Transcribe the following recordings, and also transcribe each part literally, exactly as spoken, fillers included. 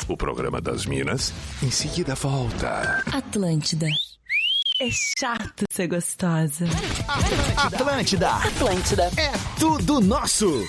o programa das Minas, em seguida volta. Atlântida. É chato ser gostosa. Atlântida. Atlântida. É tudo nosso.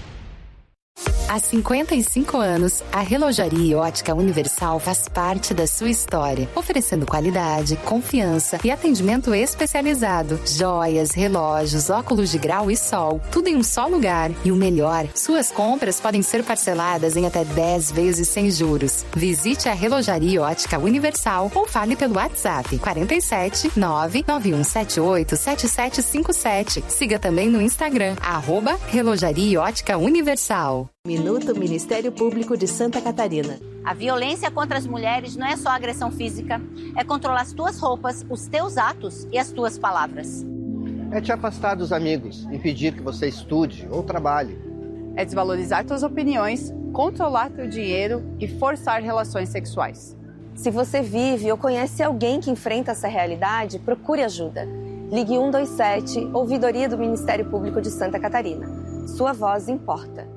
Há cinquenta e cinco anos, a Relojaria Ótica Universal faz parte da sua história, oferecendo qualidade, confiança e atendimento especializado. Joias, relógios, óculos de grau e sol, tudo em um só lugar. E o melhor, suas compras podem ser parceladas em até dez vezes sem juros. Visite a Relojaria Ótica Universal ou fale pelo WhatsApp quarenta e sete, nove nove um sete oito, sete sete cinco sete. Siga também no Instagram, arroba Relojaria Ótica Universal. Minuto Ministério Público de Santa Catarina. A violência contra as mulheres não é só agressão física, é controlar as tuas roupas, os teus atos e as tuas palavras. É te afastar dos amigos, impedir que você estude ou trabalhe. É desvalorizar tuas opiniões, controlar teu dinheiro e forçar relações sexuais. Se você vive ou conhece alguém que enfrenta essa realidade, procure ajuda. Ligue um dois sete, Ouvidoria do Ministério Público de Santa Catarina. Sua voz importa.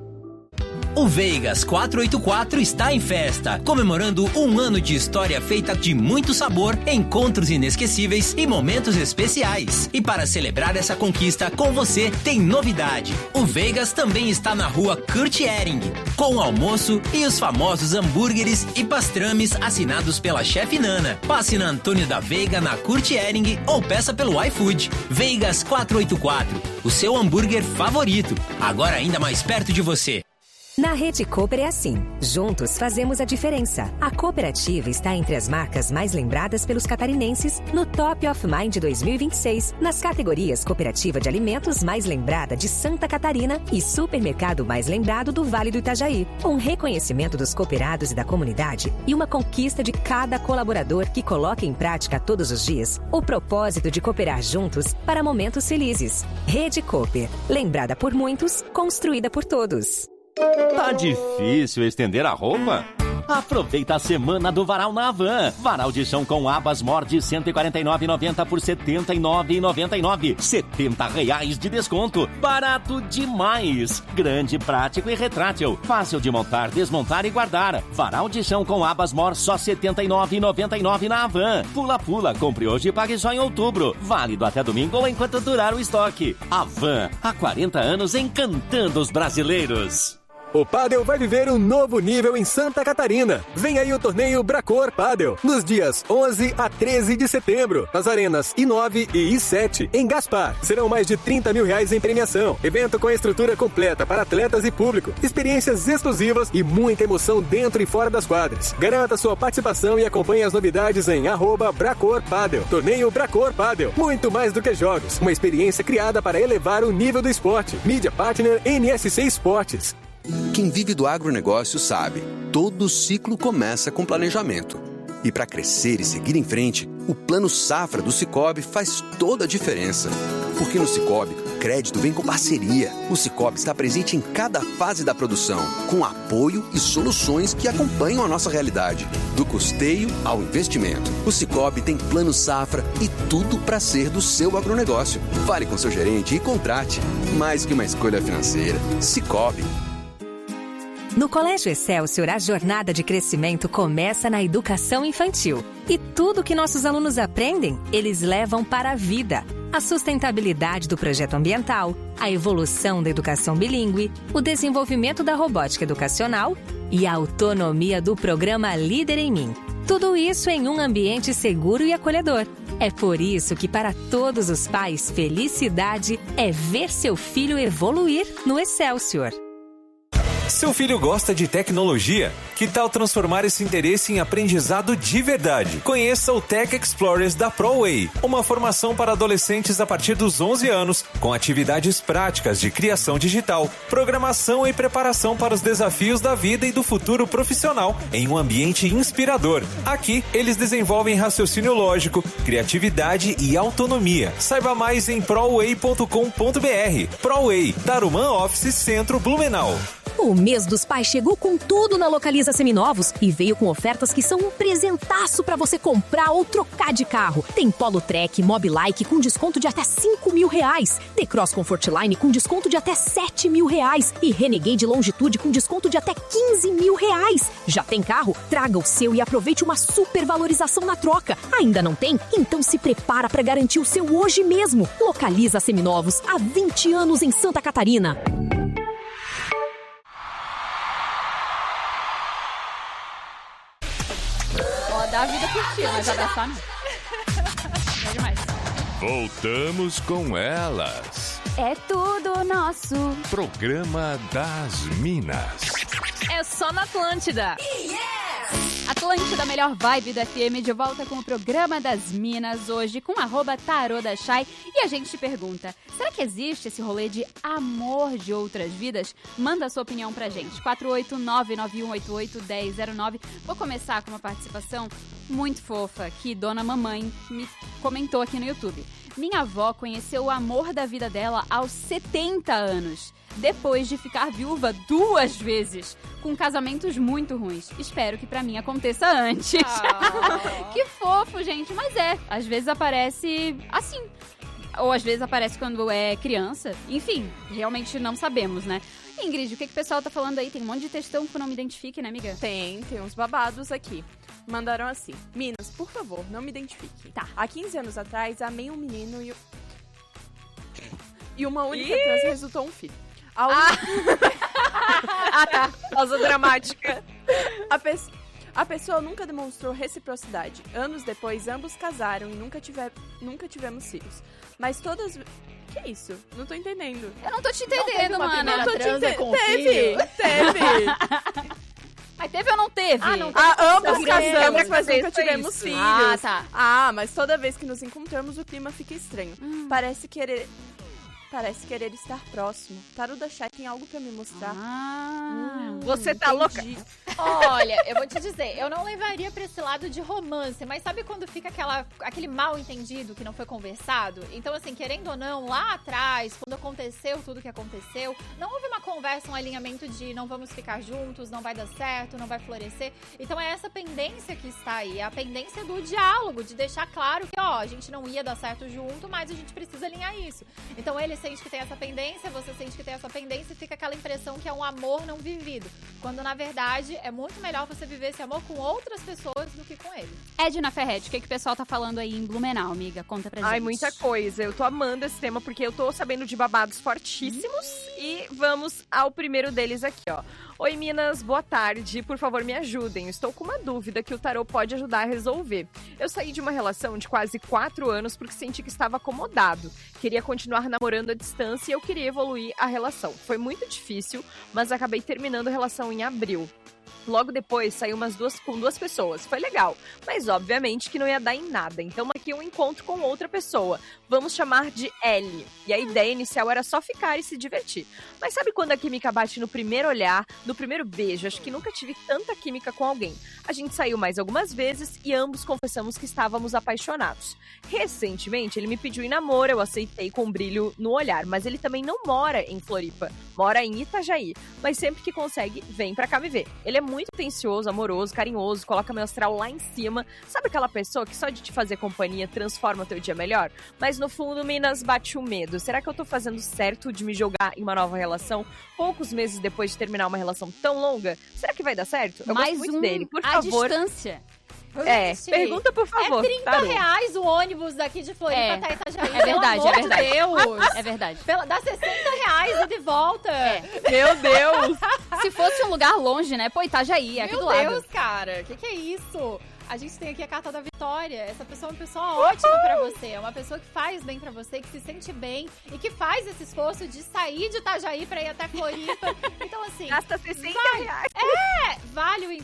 O Vegas quatrocentos e oitenta e quatro está em festa, comemorando um ano de história feita de muito sabor, encontros inesquecíveis e momentos especiais. E para celebrar essa conquista com você, tem novidade. O Vegas também está na rua Kurt Ehring, com o almoço e os famosos hambúrgueres e pastrames assinados pela chefe Nana. Passe na Antônio da Veiga, na Kurt Ehring, ou peça pelo iFood. Vegas quatrocentos e oitenta e quatro, o seu hambúrguer favorito, agora ainda mais perto de você. Na Rede Cooper é assim. Juntos fazemos a diferença. A cooperativa está entre as marcas mais lembradas pelos catarinenses no Top of Mind dois mil e vinte e seis, nas categorias Cooperativa de Alimentos mais lembrada de Santa Catarina e Supermercado mais lembrado do Vale do Itajaí. Um reconhecimento dos cooperados e da comunidade e uma conquista de cada colaborador que coloca em prática todos os dias o propósito de cooperar juntos para momentos felizes. Rede Cooper, lembrada por muitos, construída por todos. Tá difícil estender a roupa? Aproveita a semana do Varal na Havan. Varal de chão com abas Mor de cento e quarenta e nove reais e noventa centavos por setenta e nove reais e noventa e nove centavos. setenta reais de desconto. Barato demais. Grande, prático e retrátil. Fácil de montar, desmontar e guardar. Varal de chão com abas Mor só setenta e nove reais e noventa e nove centavos na Havan. Pula Pula, compre hoje e pague só em outubro. Válido até domingo ou enquanto durar o estoque. Havan, há quarenta anos encantando os brasileiros. O pádel vai viver um novo nível em Santa Catarina. Vem aí o torneio Bracor Pádel, nos dias onze a treze de setembro, nas arenas I nove e I sete, em Gaspar. Serão mais de trinta mil reais em premiação. Evento com estrutura completa para atletas e público, experiências exclusivas e muita emoção dentro e fora das quadras. Garanta sua participação e acompanhe as novidades em arroba Bracor Pádel. Torneio Bracor Pádel, muito mais do que jogos. Uma experiência criada para elevar o nível do esporte. Mídia Partner N S C Esportes. Quem vive do agronegócio sabe, todo ciclo começa com planejamento. E para crescer e seguir em frente, o Plano Safra do Sicoob faz toda a diferença. Porque no Sicoob, crédito vem com parceria. O Sicoob está presente em cada fase da produção, com apoio e soluções que acompanham a nossa realidade. Do custeio ao investimento. O Sicoob tem Plano Safra e tudo para ser do seu agronegócio. Fale com seu gerente e contrate. Mais que uma escolha financeira. Sicoob. No Colégio Excelsior, a jornada de crescimento começa na educação infantil. E tudo que nossos alunos aprendem, eles levam para a vida. A sustentabilidade do projeto ambiental, a evolução da educação bilíngue, o desenvolvimento da robótica educacional e a autonomia do programa Líder em Mim. Tudo isso em um ambiente seguro e acolhedor. É por isso que, para todos os pais, felicidade é ver seu filho evoluir no Excelsior. Seu filho gosta de tecnologia? Que tal transformar esse interesse em aprendizado de verdade? Conheça o Tech Explorers da ProWay, uma formação para adolescentes a partir dos onze anos, com atividades práticas de criação digital, programação e preparação para os desafios da vida e do futuro profissional em um ambiente inspirador. Aqui, eles desenvolvem raciocínio lógico, criatividade e autonomia. Saiba mais em proway ponto com ponto br. ProWay, Tarumã Office Centro Blumenau. O mês dos pais chegou com tudo na Localiza Seminovos e veio com ofertas que são um presentaço pra você comprar ou trocar de carro. Tem Polo Trek, Mobilike com desconto de até cinco mil reais. T-Cross Comfortline com desconto de até sete mil reais. E Renegade Longitude com desconto de até quinze mil reais. Já tem carro? Traga o seu e aproveite uma super valorização na troca. Ainda não tem? Então se prepara pra garantir o seu hoje mesmo. Localiza Seminovos, há vinte anos em Santa Catarina. Ó, dá a vida curtir, mas abraçar não. É demais. Voltamos com elas. É tudo nosso. Programa das Minas. É só na Atlântida. Yes! Atlântida, melhor vibe do F M, de volta com o Programa das Minas, hoje com arroba tarô da Chay. E a gente te pergunta, será que existe esse rolê de amor de outras vidas? Manda a sua opinião pra gente, quatro oito nove nove um oito oito um zero zero nove. Vou começar com uma participação muito fofa que Dona Mamãe me comentou aqui no YouTube. Minha avó conheceu o amor da vida dela aos setenta anos. Depois de ficar viúva duas vezes, com casamentos muito ruins. Espero que pra mim aconteça antes. Oh. Que fofo, gente. Mas é, às vezes aparece assim. Ou às vezes aparece quando é criança. Enfim, realmente não sabemos, né? Ingrid, o que, que o pessoal tá falando aí? Tem um monte de textão que eu não me identifique, né, amiga? Tem, tem uns babados aqui. Mandaram assim: Minas, por favor, não me identifique. Tá. Há quinze anos atrás, amei um menino e... E uma única Ih! trans resultou um filho. A un... Ah. ah, tá. Pausa dramática. A, pe... a pessoa nunca demonstrou reciprocidade. Anos depois, ambos casaram e nunca, tiver... nunca tivemos filhos. Mas todas... Que isso? Não tô entendendo. Eu não tô te entendendo, não mano. Não tô te entendendo. Com teve, filho. teve. Mas teve ou não teve? Ah, não teve. Ah, ambos casamos, mas vez nunca foi tivemos isso. filhos. Ah, tá. Ah, mas toda vez que nos encontramos, o clima fica estranho. Hum. Parece querer... Parece querer estar próximo. Tarô da Chay tem algo pra me mostrar. Ah, hum, você tá entendi. louca? Olha, eu vou te dizer, eu não levaria pra esse lado de romance, mas sabe quando fica aquela, aquele mal entendido que não foi conversado? Então, assim, querendo ou não, lá atrás, quando aconteceu tudo que aconteceu, não houve uma conversa, um alinhamento de não vamos ficar juntos, não vai dar certo, não vai florescer. Então é essa pendência que está aí, é a pendência do diálogo, de deixar claro que, ó, a gente não ia dar certo junto, mas a gente precisa alinhar isso. Então ele sente que tem essa pendência, você sente que tem essa pendência e fica aquela impressão que é um amor não vivido. Quando, na verdade, é muito melhor você viver esse amor com outras pessoas do que com ele. Edna Ferretti, o que, que o pessoal tá falando aí em Blumenau, amiga? Conta pra gente. Ai, muita coisa. Eu tô amando esse tema porque eu tô sabendo de babados fortíssimos. Hum. E vamos ao primeiro deles aqui, ó. Oi, Minas, boa tarde. Por favor, me ajudem. Estou com uma dúvida que o tarô pode ajudar a resolver. Eu saí de uma relação de quase quatro anos porque senti que estava acomodado. Queria continuar namorando à distância e eu queria evoluir a relação. Foi muito difícil, mas acabei terminando a relação em abril. Logo depois, saiu umas duas com duas pessoas. Foi legal, mas obviamente que não ia dar em nada. Então, aqui um encontro com outra pessoa. Vamos chamar de L. E a ideia inicial era só ficar e se divertir. Mas sabe quando a química bate no primeiro olhar, no primeiro beijo? Acho que nunca tive tanta química com alguém. A gente saiu mais algumas vezes e ambos confessamos que estávamos apaixonados. Recentemente, ele me pediu em namoro, eu aceitei com um brilho no olhar. Mas ele também não mora em Floripa, mora em Itajaí. Mas sempre que consegue, vem pra cá me ver. Ele é muito atencioso, amoroso, carinhoso, coloca meu astral lá em cima. Sabe aquela pessoa que só de te fazer companhia transforma o teu dia melhor? Mas no fundo, Minas, bate o medo. Será que eu tô fazendo certo de me jogar em uma nova relação poucos meses depois de terminar uma relação tão longa? Será que vai dar certo? Eu Mais gosto muito um dele, por à favor. distância. É, Gente, pergunta por favor. É trinta tarô. reais o ônibus daqui de Floripa É. até Itajaí. É verdade, pelo é amor verdade. de Deus. É verdade. Pela, dá sessenta reais e de volta. É. Meu Deus. Se fosse um lugar longe, né? Pô, Itajaí, é aqui Meu do lado. Deus, cara. O que, que é isso? A gente tem aqui a carta da vitória. Essa pessoa é uma pessoa ótima pra você. É uma pessoa que faz bem pra você, que se sente bem e que faz esse esforço de sair de Itajaí pra ir até Floripa. Então, assim... Gasta sessenta reais. É, vale o investimento.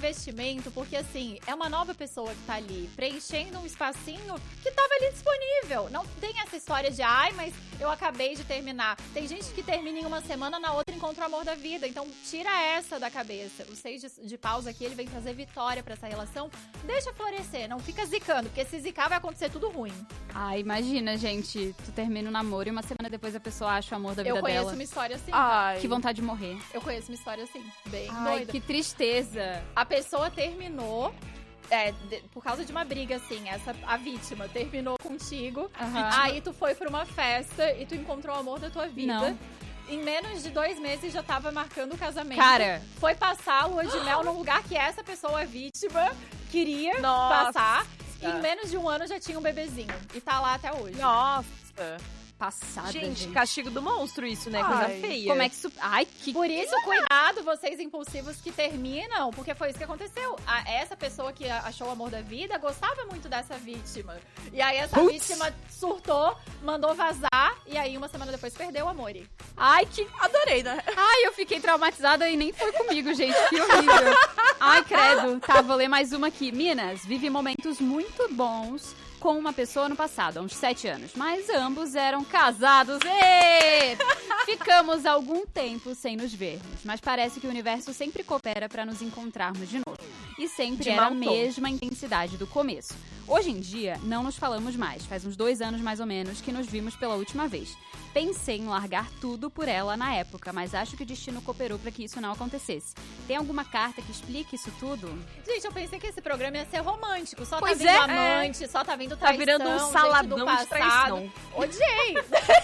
investimento, porque assim, é uma nova pessoa que tá ali, preenchendo um espacinho que tava ali disponível. Não tem essa história de, ai, mas eu acabei de terminar. Tem gente que termina em uma semana, na outra encontra o amor da vida. Então, tira essa da cabeça. O seis de, de paus aqui, ele vem trazer vitória pra essa relação. Deixa florescer, não fica zicando, porque se zicar vai acontecer tudo ruim. Ah, imagina, gente, tu termina o namoro e uma semana depois a pessoa acha o amor da vida dela. Eu conheço dela. uma história assim. Ai. Que vontade de morrer. Eu conheço uma história assim, bem Ai, doida. que tristeza. A pessoa terminou... É, de, por causa de uma briga, assim, essa, a vítima terminou contigo, Uhum. aí tu foi pra uma festa e tu encontrou o amor da tua vida. Não. Em menos de dois meses já tava marcando o casamento. Cara. Foi passar a lua de mel num lugar que essa pessoa vítima queria Nossa. passar. E em menos de um ano já tinha um bebezinho. E tá lá até hoje. Nossa. Passada, gente, gente. castigo do monstro isso, né? Ai, Coisa feia. Como é que isso... Ai, que... Por isso, cuidado, vocês impulsivos que terminam, porque foi isso que aconteceu. A, essa pessoa que achou o amor da vida gostava muito dessa vítima. E aí essa Puts. vítima surtou, mandou vazar, e aí uma semana depois perdeu o amor. Ai, que... Adorei, né? Ai, eu fiquei traumatizada e nem foi comigo, gente. Que horrível. Ai, credo. Tá, vou ler mais uma aqui. Minas, vive momentos muito bons com uma pessoa no passado, há uns sete anos. Mas ambos eram casados. Ê! Ficamos algum tempo sem nos vermos. Mas parece que o universo sempre coopera pra nos encontrarmos de novo. E sempre De era a mau tom. mesma intensidade do começo. Hoje em dia, não nos falamos mais. Faz uns dois anos, mais ou menos, que nos vimos pela última vez. Pensei em largar tudo por ela na época, mas acho que o destino cooperou pra que isso não acontecesse. Tem alguma carta que explique isso tudo? Gente, eu pensei que esse programa ia ser romântico. Só Pois tá vindo é. amante, só tá vindo Tá traição, virando um gente saladão do de passado. traição. Odiei!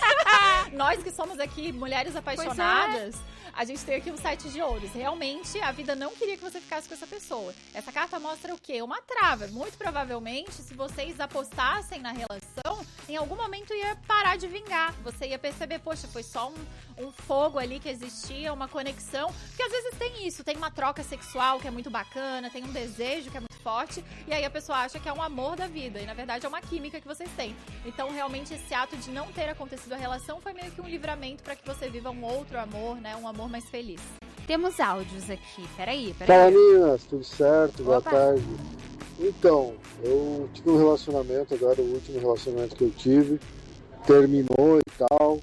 Nós que somos aqui mulheres apaixonadas, a gente tem aqui um sete de ouros. Realmente, a vida não queria que você ficasse com essa pessoa. Essa carta mostra o quê? Uma trava. Muito provavelmente, se vocês apostassem na relação, em algum momento ia parar de vingar. Você ia perceber, poxa, foi só um, um fogo ali que existia, uma conexão. Porque às vezes tem isso, tem uma troca sexual que é muito bacana, tem um desejo que é muito forte, e aí a pessoa acha que é um amor da vida. E na verdade é uma química que vocês têm. Então, realmente, esse ato de não ter acontecido a relação foi meio que um livramento para que você viva um outro amor, né? Um amor mais feliz. Temos áudios aqui. Peraí, peraí. Fala, meninas, tudo certo? Boa Opa. tarde. Então, eu tive um relacionamento, agora o último relacionamento que eu tive, terminou e tal,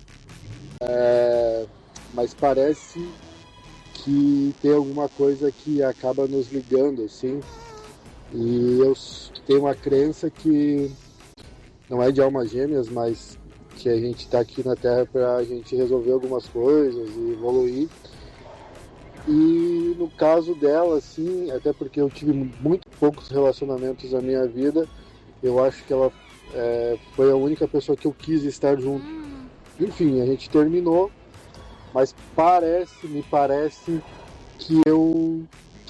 é, mas parece que tem alguma coisa que acaba nos ligando, assim, e eu tenho uma crença que não é de almas gêmeas, mas que a gente está aqui na Terra para a gente resolver algumas coisas e evoluir. E no caso dela, assim, até porque eu tive muito poucos relacionamentos na minha vida, eu acho que ela é, foi a única pessoa que eu quis estar junto. Enfim, a gente terminou, mas parece, me parece que eu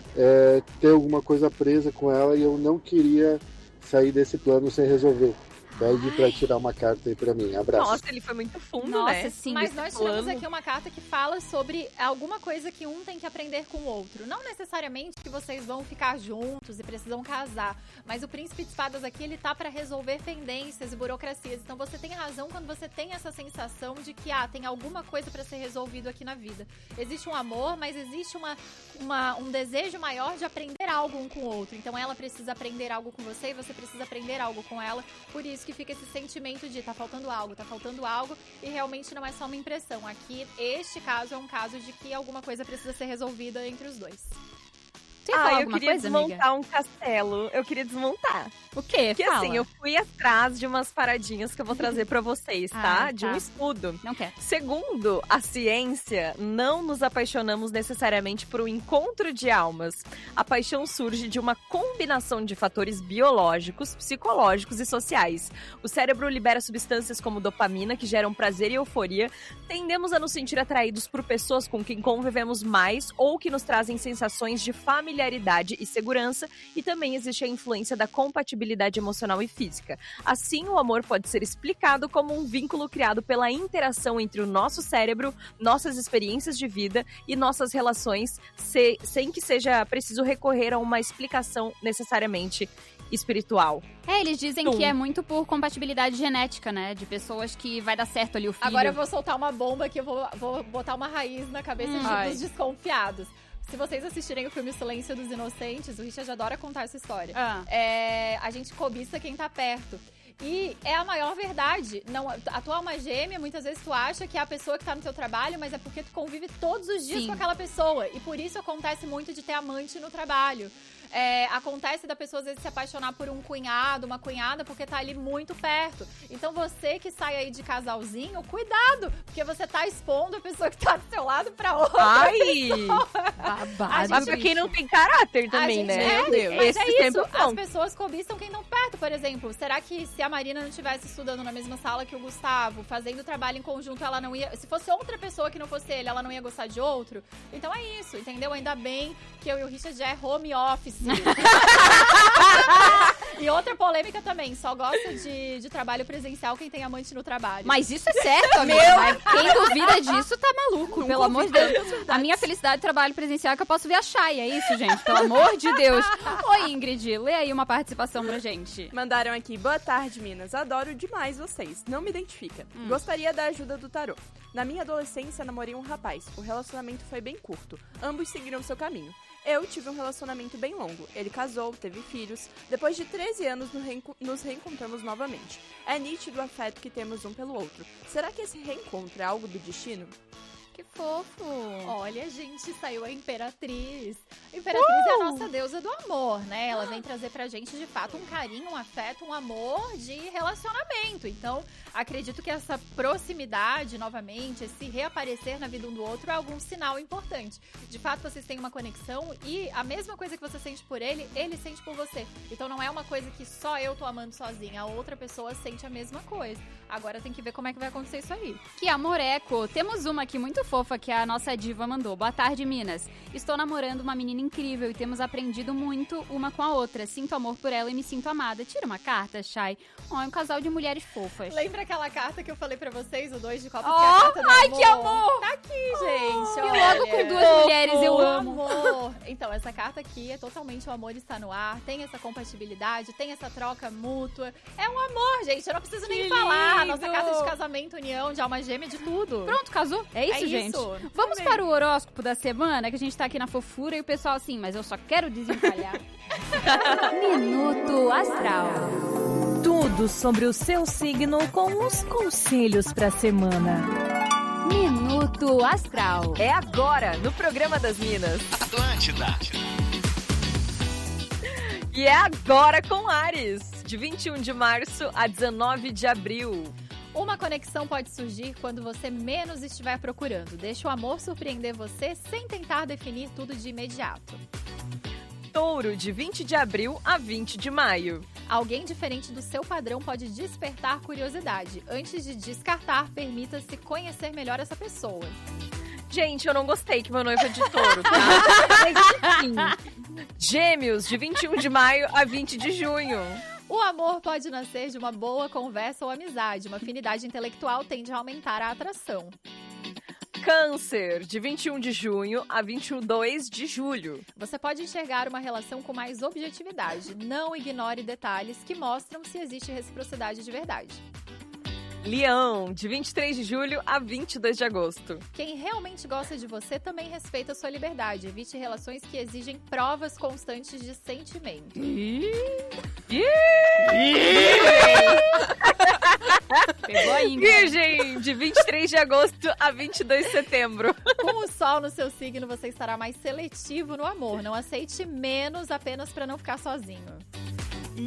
é, tenho alguma coisa presa com ela e eu não queria sair desse plano sem resolver. Pede pra tirar uma carta aí pra mim. Abraço. Nossa, ele foi muito fundo, Nossa, né? sim. Mas nós tiramos aqui uma carta que fala sobre alguma coisa que um tem que aprender com o outro. Não necessariamente que vocês vão ficar juntos e precisam casar. Mas o Príncipe de Espadas aqui, ele tá pra resolver pendências e burocracias. Então você tem razão quando você tem essa sensação de que, ah, tem alguma coisa pra ser resolvido aqui na vida. Existe um amor, mas existe uma, uma, um desejo maior de aprender algo um com o outro. Então ela precisa aprender algo com você e você precisa aprender algo com ela. Por isso que fica esse sentimento de tá faltando algo, tá faltando algo, e realmente não é só uma impressão. Aqui, este caso é um caso de que alguma coisa precisa ser resolvida entre os dois. Você ia ah, falar eu alguma queria coisa, desmontar amiga? um castelo. Eu queria desmontar. O quê? Porque Fala. assim, eu fui atrás de umas paradinhas que eu vou trazer pra vocês, tá? Ah, De um tá. estudo. Não quer. Segundo a ciência, não nos apaixonamos necessariamente por um encontro de almas. A paixão surge de uma combinação de fatores biológicos, psicológicos e sociais. O cérebro libera substâncias como dopamina, que geram prazer e euforia. Tendemos a nos sentir atraídos por pessoas com quem convivemos mais ou que nos trazem sensações de familiaridade e segurança, e também existe a influência da compatibilidade emocional e física. Assim, o amor pode ser explicado como um vínculo criado pela interação entre o nosso cérebro, nossas experiências de vida e nossas relações, se, sem que seja preciso recorrer a uma explicação necessariamente espiritual. É, eles dizem Tum. que é muito por compatibilidade genética, né? De pessoas que vai dar certo ali o filho. Agora eu vou soltar uma bomba que eu vou, vou botar uma raiz na cabeça Hum. de, Ai. dos desconfiados. Se vocês assistirem o filme O Silêncio dos Inocentes, o Richard adora contar essa história. Ah. É, a gente cobiça quem tá perto. E é a maior verdade. Não, a tua alma gêmea, muitas vezes tu acha que é a pessoa que tá no teu trabalho, mas é porque tu convive todos os dias Sim. com aquela pessoa. E por isso acontece muito de ter amante no trabalho. É, acontece da pessoa às vezes se apaixonar por um cunhado, uma cunhada, porque tá ali muito perto. Então você que sai aí de casalzinho, cuidado, porque você tá expondo a pessoa que tá do seu lado pra outra Ai! pessoa. Babado. Mas pra quem não tem caráter também, gente, né? É, Meu Deus. Mas Esse é tempo isso, não. as pessoas cobiçam quem não perto, por exemplo. Será que se a Marina não estivesse estudando na mesma sala que o Gustavo, fazendo trabalho em conjunto, ela não ia... Se fosse outra pessoa que não fosse ele, ela não ia gostar de outro? Então é isso, entendeu? Ainda bem que eu e o Richard já é home office. E outra polêmica também, só gosta de, de trabalho presencial quem tem amante no trabalho. Mas isso é certo, amiga. Meu Mas quem duvida disso tá maluco, pelo amor de Deus. verdades. A minha felicidade de trabalho presencial é que eu posso ver a Chay, é isso, gente? Pelo amor de Deus. Oi, Ingrid, lê aí uma participação pra gente. Mandaram aqui, boa tarde, Minas. Adoro demais vocês. Não me identifica. Hum. Gostaria da ajuda do tarô. Na minha adolescência, namorei um rapaz. O relacionamento foi bem curto. Ambos seguiram seu caminho. Eu tive um relacionamento bem longo. Ele casou, teve filhos. Depois de treze anos, no reenco- nos reencontramos novamente. É nítido o afeto que temos um pelo outro. Será que esse reencontro é algo do destino? Que fofo. Olha, gente, saiu a Imperatriz. A Imperatriz uh! é a nossa deusa do amor, né? Ela vem trazer pra gente, de fato, um carinho, um afeto, um amor de relacionamento. Então, acredito que essa proximidade, novamente, esse reaparecer na vida um do outro é algum sinal importante. De fato, vocês têm uma conexão e a mesma coisa que você sente por ele, ele sente por você. Então, não é uma coisa que só eu tô amando sozinha. A outra pessoa sente a mesma coisa. Agora tem que ver como é que vai acontecer isso aí. Que amoreco. Temos uma aqui muito fofa que a nossa diva mandou. Boa tarde, Minas. Estou namorando uma menina incrível e temos aprendido muito uma com a outra. Sinto amor por ela e me sinto amada. Tira uma carta, Chay. Oh, é um casal de mulheres fofas. Lembra aquela carta que eu falei pra vocês, o dois de copas, Oh, que é a carta do ai, amor? que amor! Tá aqui, gente. E olha. logo com duas mulheres, eu O amo. amor. Então, essa carta aqui é totalmente o amor está no ar, tem essa compatibilidade, tem essa troca mútua. É um amor, gente, eu não preciso Que nem falar. lindo. Nossa carta de casamento, união, de alma gêmea, de tudo. Pronto, casou? É isso, É gente. isso. Vamos Também. para o horóscopo da semana, que a gente tá aqui na fofura e o pessoal assim, mas eu só quero desencalhar. Minuto Astral. Tudo sobre o seu signo com os conselhos pra semana. Minuto Astral. É agora, no programa das Minas. Atlântida. E é agora com Áries, de vinte e um de março a dezenove de abril. Uma conexão pode surgir quando você menos estiver procurando. Deixa o amor surpreender você sem tentar definir tudo de imediato. Touro, de vinte de abril a vinte de maio. Alguém diferente do seu padrão pode despertar curiosidade. Antes de descartar, permita-se conhecer melhor essa pessoa. Gente, eu não gostei que meu noivo é de touro, tá? Mas enfim. Gêmeos, de vinte e um de maio a vinte de junho. O amor pode nascer de uma boa conversa ou amizade. Uma afinidade intelectual tende a aumentar a atração. Câncer, de vinte e um de junho a vinte e dois de julho. Você pode enxergar uma relação com mais objetividade. Não ignore detalhes que mostram se existe reciprocidade de verdade. Leão, de vinte e três de julho a vinte e dois de agosto. Quem realmente gosta de você também respeita a sua liberdade. Evite relações que exigem provas constantes de sentimento. Pegou ainda. Virgem, de vinte e três de agosto a vinte e dois de setembro. Com o sol no seu signo, você estará mais seletivo no amor. Não aceite menos apenas para não ficar sozinho.